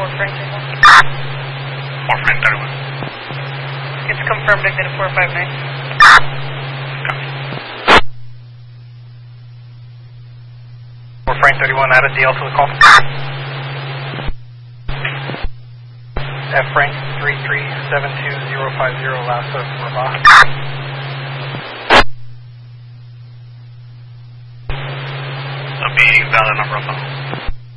Frank 31. 4 Frank 31. It's confirmed exit 459. For Frank 31, add a DL to the call. F Frank 3372050, last of Rabat. That'll be valid number of phone.